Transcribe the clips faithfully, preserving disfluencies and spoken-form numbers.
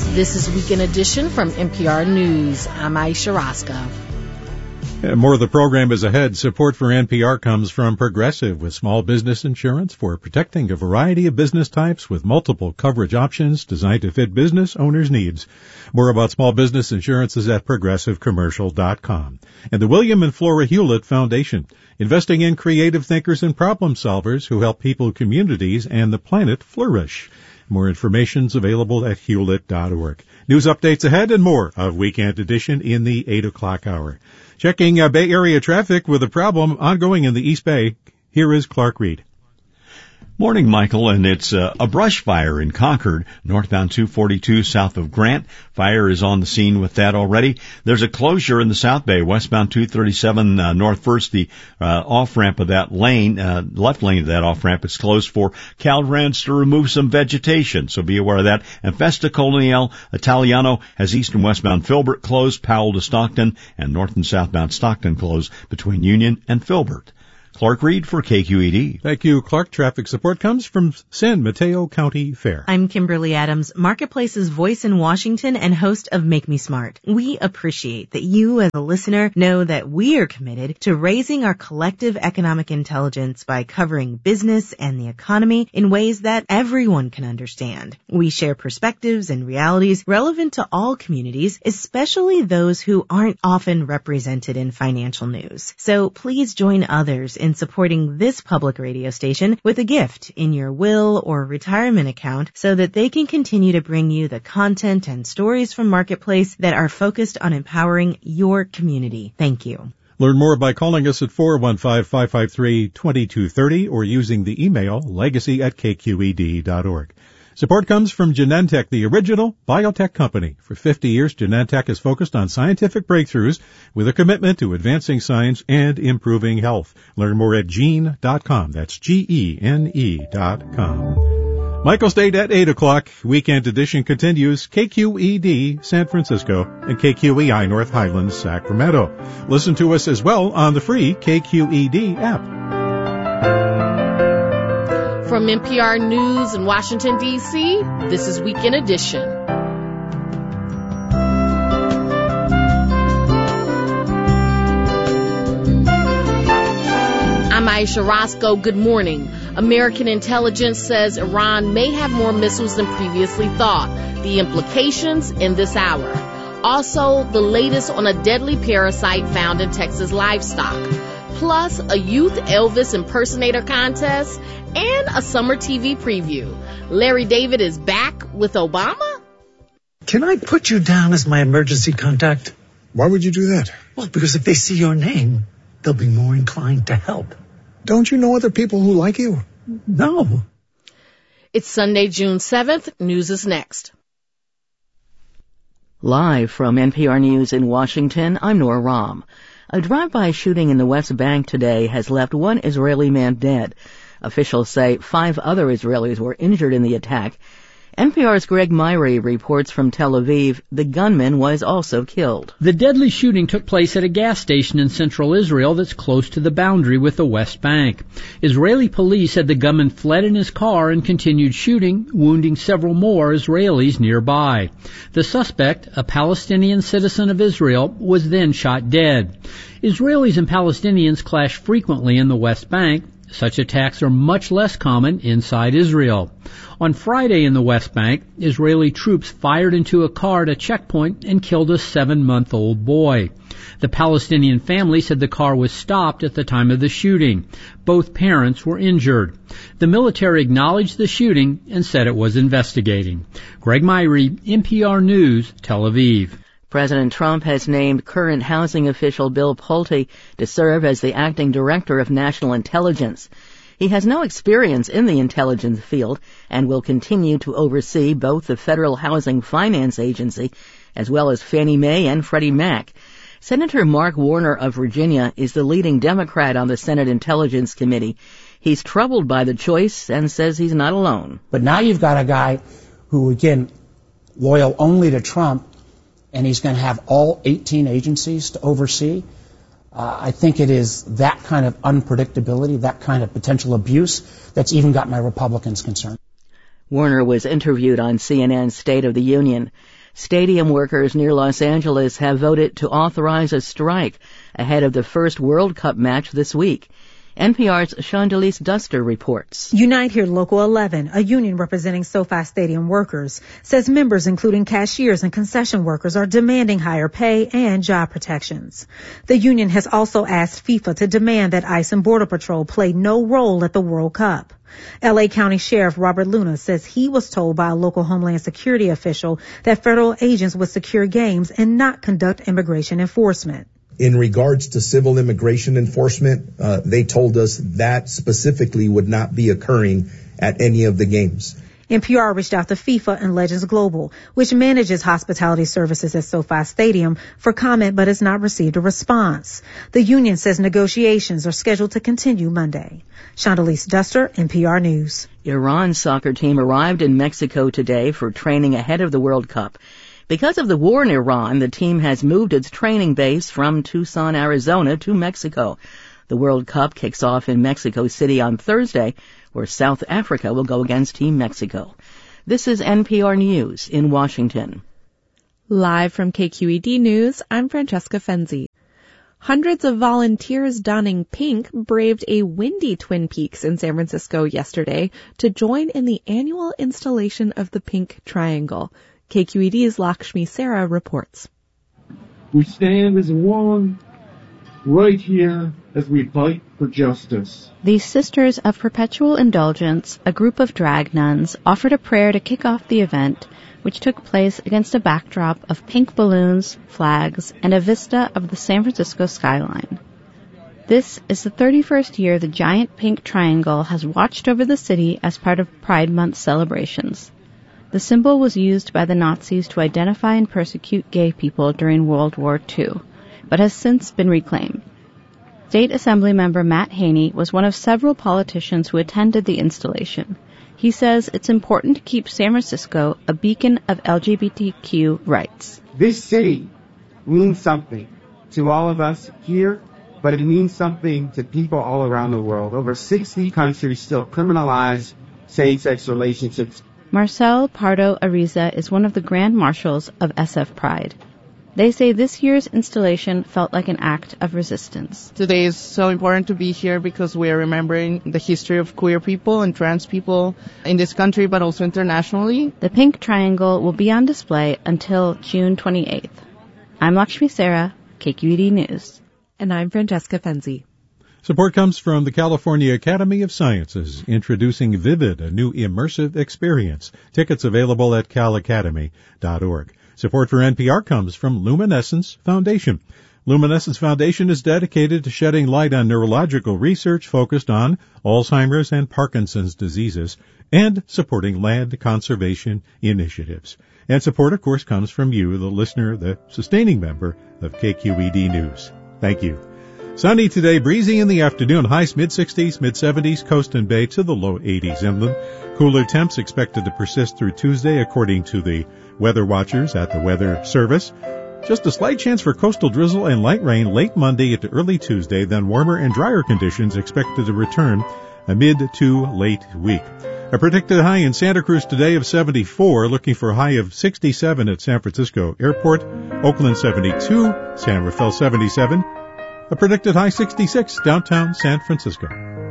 This is Weekend Edition from N P R News. I'm Aisha Roscoe. And more of the program is ahead. Support for N P R comes from Progressive with small business insurance for protecting a variety of business types with multiple coverage options designed to fit business owners' needs. More about small business insurance is at progressive commercial dot com. And the William and Flora Hewlett Foundation, investing in creative thinkers and problem solvers who help people, communities, and the planet flourish. More information is available at hewlett dot org. News updates ahead and more of Weekend Edition in the eight o'clock hour. Checking uh, Bay Area traffic with a problem ongoing in the East Bay. Here is Clark Reed. Morning, Michael, and it's uh, a brush fire in Concord, northbound two forty-two south of Grant. Fire is on the scene with that already. There's a closure in the South Bay, westbound two thirty-seven uh, North First. The uh, off-ramp of that lane, uh, left lane of that off-ramp is closed for Caltrans to remove some vegetation, so be aware of that. And Festa Colonial Italiano has east and westbound Filbert closed, Powell to Stockton, and north and southbound Stockton closed between Union and Filbert. Clark Reed for K Q E D. Thank you, Clark. Traffic support comes from San Mateo County Fair. I'm Kimberly Adams, Marketplace's voice in Washington and host of Make Me Smart. We appreciate that you as a listener know that we are committed to raising our collective economic intelligence by covering business and the economy in ways that everyone can understand. We share perspectives and realities relevant to all communities, especially those who aren't often represented in financial news. So please join others in supporting this public radio station with a gift in your will or retirement account so that they can continue to bring you the content and stories from Marketplace that are focused on empowering your community. Thank you. Learn more by calling us at four one five, five five three, two two three zero or using the email legacy at k q e d dot org. Support comes from Genentech, the original biotech company. For fifty years, Genentech has focused on scientific breakthroughs with a commitment to advancing science and improving health. Learn more at gene dot com. That's G E N E dot com. Michael State at eight o'clock. Weekend Edition continues. K Q E D San Francisco and K Q E I North Highlands, Sacramento. Listen to us as well on the free K Q E D app. From N P R News in Washington, D C, this is Weekend Edition. I'm Aisha Roscoe. Good morning. American intelligence says Iran may have more missiles than previously thought. The implications in this hour. Also, the latest on a deadly parasite found in Texas livestock. Plus, a youth Elvis impersonator contest and a summer T V preview. Larry David is back with Obama? Can I put you down as my emergency contact? Why would you do that? Well, because if they see your name, they'll be more inclined to help. Don't you know other people who like you? No. It's Sunday, June seventh. News is next. Live from N P R News in Washington, I'm Nora Rahm. A drive-by shooting in the West Bank today has left one Israeli man dead. Officials say five other Israelis were injured in the attack. N P R's Greg Myrie reports from Tel Aviv the gunman was also killed. The deadly shooting took place at a gas station in central Israel that's close to the boundary with the West Bank. Israeli police said the gunman fled in his car and continued shooting, wounding several more Israelis nearby. The suspect, a Palestinian citizen of Israel, was then shot dead. Israelis and Palestinians clash frequently in the West Bank. Such attacks are much less common inside Israel. On Friday in the West Bank, Israeli troops fired into a car at a checkpoint and killed a seven-month-old boy. The Palestinian family said the car was stopped at the time of the shooting. Both parents were injured. The military acknowledged the shooting and said it was investigating. Greg Myrie, N P R News, Tel Aviv. President Trump has named current housing official Bill Pulte to serve as the acting director of national intelligence. He has no experience in the intelligence field and will continue to oversee both the Federal Housing Finance Agency as well as Fannie Mae and Freddie Mac. Senator Mark Warner of Virginia is the leading Democrat on the Senate Intelligence Committee. He's troubled by the choice and says he's not alone. But now you've got a guy who, again, loyal only to Trump, and he's going to have all eighteen agencies to oversee. Uh, I think it is that kind of unpredictability, that kind of potential abuse that's even got my Republicans concerned. Warner was interviewed on C N N's State of the Union. Stadium workers near Los Angeles have voted to authorize a strike ahead of the first World Cup match this week. N P R's Shondelise Duster reports. Unite Here Local eleven, a union representing SoFi Stadium workers, says members, including cashiers and concession workers, are demanding higher pay and job protections. The union has also asked FIFA to demand that ICE and Border Patrol play no role at the World Cup. L A County Sheriff Robert Luna says he was told by a local Homeland Security official that federal agents would secure games and not conduct immigration enforcement. In regards to civil immigration enforcement, uh, they told us that specifically would not be occurring at any of the games. N P R reached out to FIFA and Legends Global, which manages hospitality services at SoFi Stadium, for comment but has not received a response. The union says negotiations are scheduled to continue Monday. Shondelise Duster, N P R News. Iran's soccer team arrived in Mexico today for training ahead of the World Cup. Because of the war in Iran, the team has moved its training base from Tucson, Arizona to Mexico. The World Cup kicks off in Mexico City on Thursday, where South Africa will go against Team Mexico. This is N P R News in Washington. Live from K Q E D News, I'm Francesca Fenzi. Hundreds of volunteers donning pink braved a windy Twin Peaks in San Francisco yesterday to join in the annual installation of the Pink Triangle. K Q E D's Lakshmi Sarah reports. We stand as one right here as we fight for justice. The Sisters of Perpetual Indulgence, a group of drag nuns, offered a prayer to kick off the event, which took place against a backdrop of pink balloons, flags, and a vista of the San Francisco skyline. This is the thirty-first year the giant pink triangle has watched over the city as part of Pride Month celebrations. The symbol was used by the Nazis to identify and persecute gay people during World War Two, but has since been reclaimed. State Assembly member Matt Haney was one of several politicians who attended the installation. He says it's important to keep San Francisco a beacon of L G B T Q rights. This city means something to all of us here, but it means something to people all around the world. Over sixty countries still criminalize same-sex relationships. Marcel Pardo Ariza is one of the Grand Marshals of S F Pride. They say this year's installation felt like an act of resistance. Today is so important to be here because we are remembering the history of queer people and trans people in this country, but also internationally. The Pink Triangle will be on display until June twenty-eighth. I'm Lakshmi Sarah, K Q E D News. And I'm Francesca Fenzi. Support comes from the California Academy of Sciences, introducing Vivid, a new immersive experience. Tickets available at cal academy dot org. Support for N P R comes from Luminescence Foundation. Luminescence Foundation is dedicated to shedding light on neurological research focused on Alzheimer's and Parkinson's diseases and supporting land conservation initiatives. And support, of course, comes from you, the listener, the sustaining member of K Q E D News. Thank you. Sunny today, breezy in the afternoon, highs mid-sixties, mid-seventies, coast and bay to the low eighties inland. Cooler temps expected to persist through Tuesday, according to the weather watchers at the Weather Service. Just a slight chance for coastal drizzle and light rain late Monday into early Tuesday, then warmer and drier conditions expected to return a mid to late week. A predicted high in Santa Cruz today of seventy-four, looking for a high of sixty-seven at San Francisco Airport, Oakland seventy-two, San Rafael seventy-seven, a predicted high sixty-six downtown San Francisco.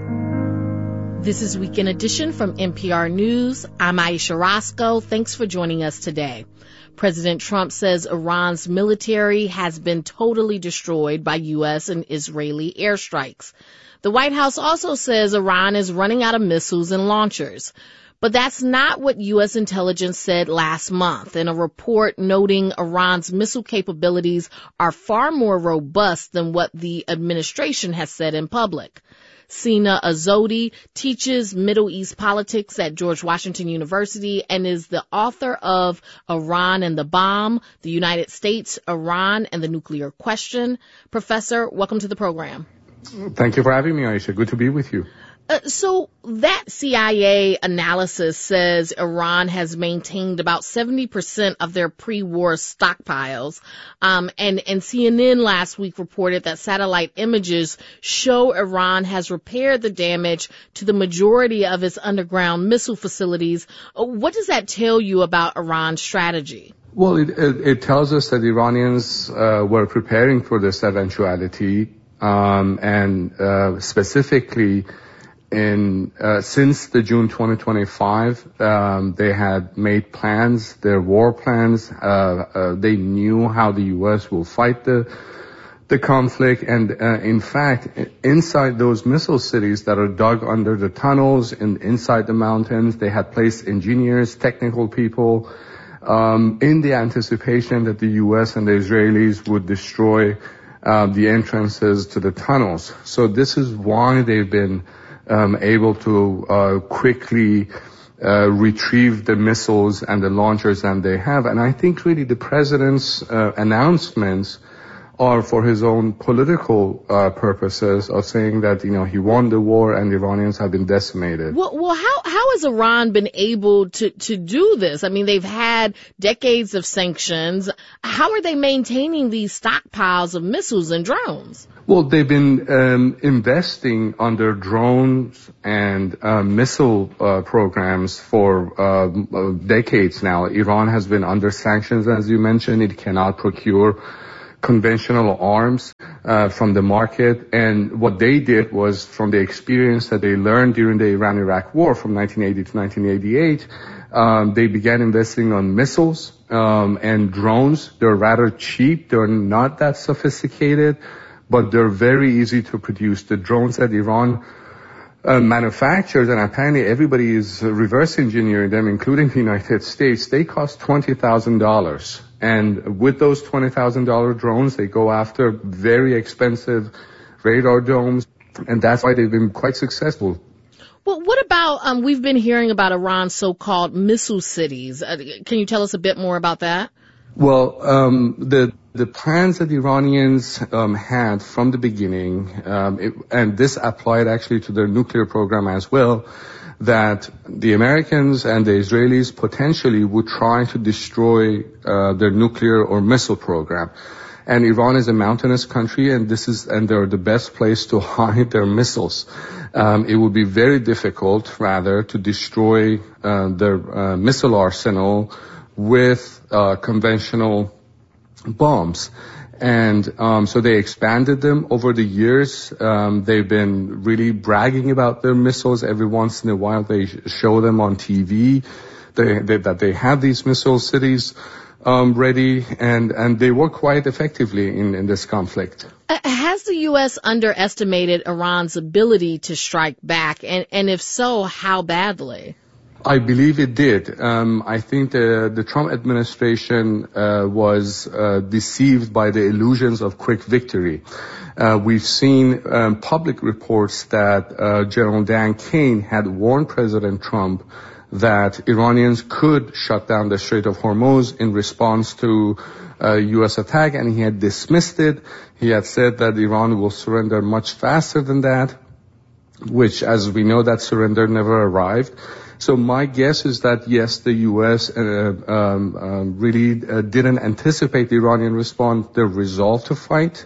This is Weekend Edition from N P R News. I'm Aisha Roscoe. Thanks for joining us today. President Trump says Iran's military has been totally destroyed by U S and Israeli airstrikes. The White House also says Iran is running out of missiles and launchers. But that's not what U S intelligence said last month in a report noting Iran's missile capabilities are far more robust than what the administration has said in public. Sina Azodi teaches Middle East politics at George Washington University and is the author of Iran and the Bomb, the United States, Iran, and the Nuclear Question. Professor, welcome to the program. Thank you for having me, Aisha. Good to be with you. Uh, so that C I A analysis says Iran has maintained about seventy percent of their pre-war stockpiles. Um, and, and C N N last week reported that satellite images show Iran has repaired the damage to the majority of its underground missile facilities. Uh, what does that tell you about Iran's strategy? Well, it, it, it tells us that Iranians uh, were preparing for this eventuality, um, and uh, specifically in uh, since the June twenty twenty-five, um, they had made plans, their war plans. Uh, uh, they knew how the U S will fight the the conflict, and uh, in fact, inside those missile cities that are dug under the tunnels and inside the mountains, they had placed engineers, technical people, um, in the anticipation that the U S and the Israelis would destroy uh, the entrances to the tunnels. So this is why they've been um, able to uh, quickly uh, retrieve the missiles and the launchers that they have. And I think really the president's uh, announcements are for his own political uh, purposes of saying that, you know, he won the war and the Iranians have been decimated. Well, well, how how has Iran been able to to do this? I mean, they've had decades of sanctions. How are they maintaining these stockpiles of missiles and drones? Well, they've been um, investing under drones and uh, missile uh, programs for uh, decades now. Iran has been under sanctions, as you mentioned. It cannot procure conventional arms uh, from the market, and what they did was, from the experience that they learned during the Iran-Iraq war from nineteen eighty to nineteen eighty-eight, um, they began investing on missiles um, and drones. They're rather cheap. They're not that sophisticated, but they're very easy to produce. The drones that Iran uh, manufactures, and apparently everybody is reverse engineering them, including the United States, they cost twenty thousand dollars. And with those twenty thousand dollars drones, they go after very expensive radar domes, and that's why they've been quite successful. Well, what about, um, we've been hearing about Iran's so-called missile cities. Uh, can you tell us a bit more about that? Well, um, the the plans that the Iranians um, had from the beginning, um, it, and this applied actually to their nuclear program as well, that the Americans and the Israelis potentially would try to destroy uh, their nuclear or missile program. And Iran is a mountainous country, and this is and they're the best place to hide their missiles. Um, it would be very difficult, rather, to destroy uh, their uh, missile arsenal with uh, conventional bombs. And um, so they expanded them over the years. Um, they've been really bragging about their missiles. Every once in a while they show them on T V they, they, that they have these missile cities um, ready, and, and they work quite effectively in, in this conflict. Uh, has the U S underestimated Iran's ability to strike back? And, and if so, how badly? I believe it did. Um, I think the, the Trump administration uh, was uh, deceived by the illusions of quick victory. Uh, we've seen um, public reports that uh, General Dan Kane had warned President Trump that Iranians could shut down the Strait of Hormuz in response to a U S attack, and he had dismissed it. He had said that Iran will surrender much faster than that, which, as we know, that surrender never arrived. So my guess is that, yes, the U S uh, um, um, really uh, didn't anticipate the Iranian response, their resolve to fight.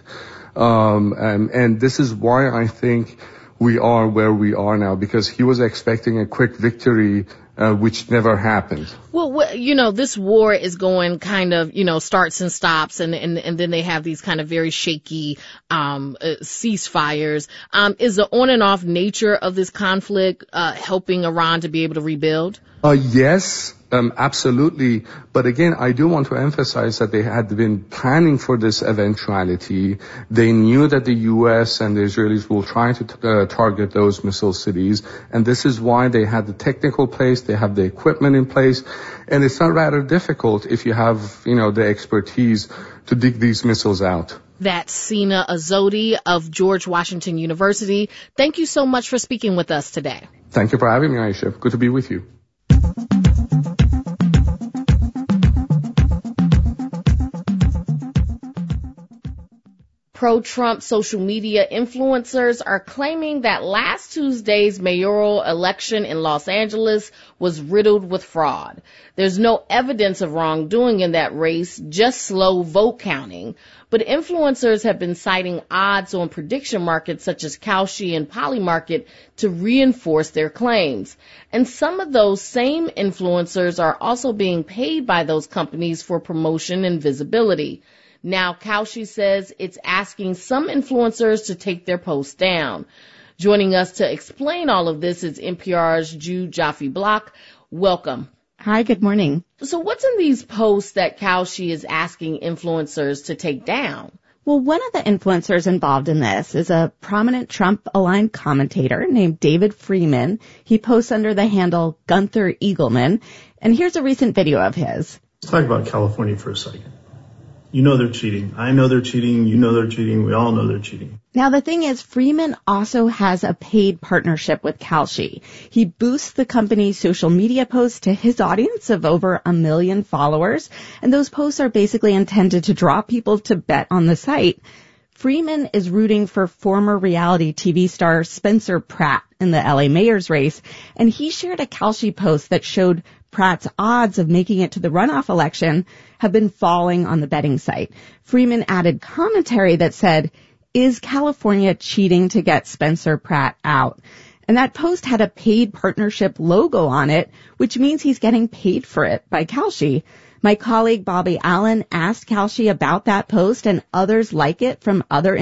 Um, and, and this is why I think we are where we are now, because he was expecting a quick victory, uh, which never happened. Well, you know, this war is going kind of, you know, starts and stops, and, and, and then they have these kind of very shaky um, uh, ceasefires. Um, is the on and off nature of this conflict uh, helping Iran to be able to rebuild? Uh, yes, um, absolutely. But again, I do want to emphasize that they had been planning for this eventuality. They knew that the U S and the Israelis will try to t- uh, target those missile cities. And this is why they had the technical place, they have the equipment in place. And it's not rather difficult if you have, you know, the expertise to dig these missiles out. That's Sina Azodi of George Washington University. Thank you so much for speaking with us today. Thank you for having me, Aisha. Good to be with you. pro-Trump social media influencers are claiming that last Tuesday's mayoral election in Los Angeles was riddled with fraud. There's no evidence of wrongdoing in that race, just slow vote counting. But influencers have been citing odds on prediction markets such as Kalshi and Polymarket to reinforce their claims. And some of those same influencers are also being paid by those companies for promotion and visibility. Now, Kalshi says it's asking some influencers to take their posts down. Joining us to explain all of this is N P R's Jude Joffe-Block. Welcome. Hi, good morning. So what's in these posts that Kalshi is asking influencers to take down? Well, one of the influencers involved in this is a prominent Trump-aligned commentator named David Freeman. He posts under the handle Gunther Eagleman. And here's a recent video of his. Let's talk about California for a second. You know they're cheating. I know they're cheating. You know they're cheating. We all know they're cheating. Now, the thing is, Freeman also has a paid partnership with Kalshi. He boosts the company's social media posts to his audience of over a million followers, and those posts are basically intended to draw people to bet on the site. Freeman is rooting for former reality T V star Spencer Pratt in the L A mayor's race, and he shared a Kalshi post that showed Pratt's odds of making it to the runoff election have been falling on the betting site. Freeman added commentary that said, "Is California cheating to get Spencer Pratt out?" And that post had a paid partnership logo on it, which means he's getting paid for it by Kalshi. My colleague Bobby Allen asked Kalshi about that post and others like it from other